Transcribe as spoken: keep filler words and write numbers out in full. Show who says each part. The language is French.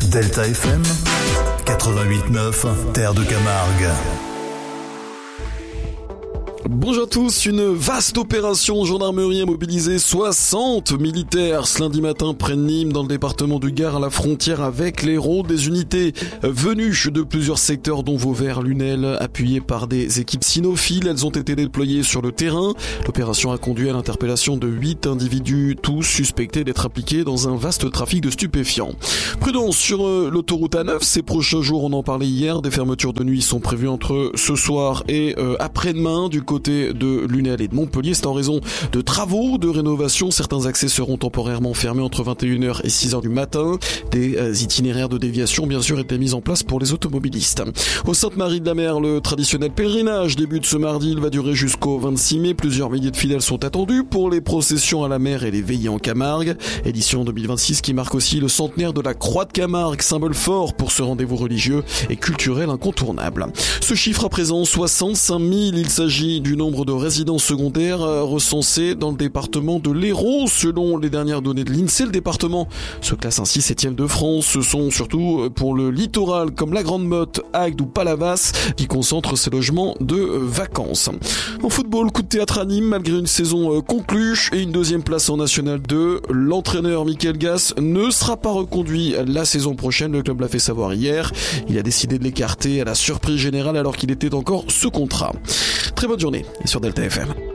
Speaker 1: Delta F M quatre-vingt-huit neuf, Terre de Camargue.
Speaker 2: Bonjour à tous, une vaste opération gendarmerie a mobilisé soixante militaires ce lundi matin près de Nîmes dans le département du Gard à la frontière avec l'Hérault. Des unités venues de plusieurs secteurs dont Vauvert, Lunel, appuyées par des équipes cynophiles. Elles ont été déployées sur le terrain. L'opération a conduit à l'interpellation de huit individus, tous suspectés d'être impliqués dans un vaste trafic de stupéfiants. Prudence sur l'autoroute A neuf, ces prochains jours, on en parlait hier, des fermetures de nuit sont prévues entre ce soir et euh, après-demain du côté de Lunel et de Montpellier. C'est en raison de travaux de rénovation. Certains accès seront temporairement fermés entre vingt et une heures et six heures du matin. Des euh, itinéraires de déviation, bien sûr, étaient mis en place pour les automobilistes. Au Sainte-Marie-de-la-Mer, le traditionnel pèlerinage débute ce mardi. Il va durer jusqu'au vingt-six mai. Plusieurs milliers de fidèles sont attendus pour les processions à la mer et les veillées en Camargue. Édition deux mille vingt-six qui marque aussi le centenaire de la Croix de Camargue, symbole fort pour ce rendez-vous religieux et culturel incontournable. Ce chiffre à présent, soixante-cinq mille. Il s'agit du nombre de résidences secondaires recensées dans le département de l'Hérault. Selon les dernières données de l'INSEE, le département se classe ainsi septième de France. Ce sont surtout pour le littoral comme la Grande Motte, Agde ou Palavas qui concentrent ces logements de vacances. En football, coup de théâtre à Nîmes malgré une saison conclue et une deuxième place en National deux. L'entraîneur Michael Gass ne sera pas reconduit la saison prochaine. Le club l'a fait savoir hier. Il a décidé de l'écarter à la surprise générale alors qu'il était encore sous contrat. Très bonne journée et sur Delta F M.